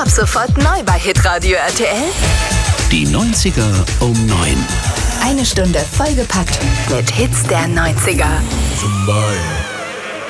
Ab sofort neu bei Hitradio RTL. Die 90er um 9. Eine Stunde vollgepackt mit Hits der 90er. Zumba.